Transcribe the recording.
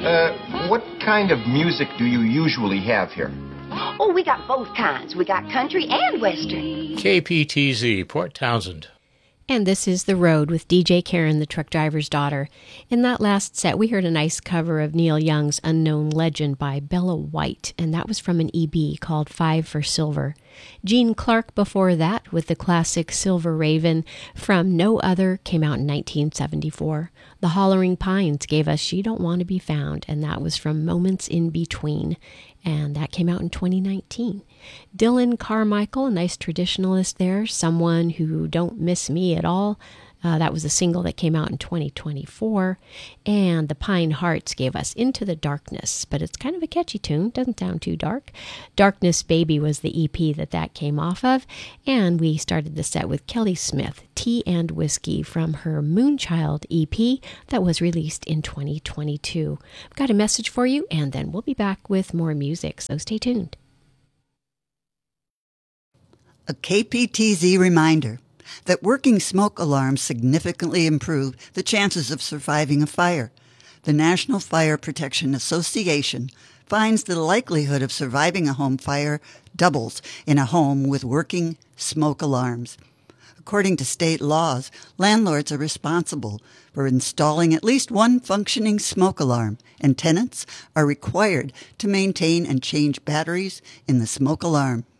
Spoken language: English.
What kind of music do you usually have here? Oh, we got both kinds. We got country and western. KPTZ, Port Townsend. And this is The Road with DJ Karen, the truck driver's daughter. In that last set, we heard a nice cover of Neil Young's Unknown Legend by Bella White, and that was from an EB called Five for Silver. Gene Clark before that with the classic Silver Raven from No Other came out in 1974. The Hollering Pines gave us She Don't Want to Be Found, and that was from Moments in Between, and that came out in 2019. Dylan Carmichael, a nice traditionalist there, Someone Who Don't Miss Me at All. That was a single that came out in 2024. And the Pine Hearts gave us Into the Darkness, but it's kind of a catchy tune. Doesn't sound too dark. Darkness Baby was the EP that came off of. And we started the set with Kelly Smith, Tea and Whiskey, from her Moonchild EP that was released in 2022. I've got a message for you, and then we'll be back with more music, so stay tuned. A KPTZ reminder that working smoke alarms significantly improve the chances of surviving a fire. The National Fire Protection Association finds the likelihood of surviving a home fire doubles in a home with working smoke alarms. According to state laws, landlords are responsible for installing at least one functioning smoke alarm, and tenants are required to maintain and change batteries in the smoke alarm.